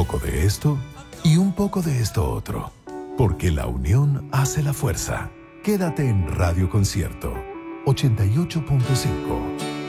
poco de esto y un poco de esto otro. Porque la unión hace la fuerza. Quédate en Radio Concierto 88.5.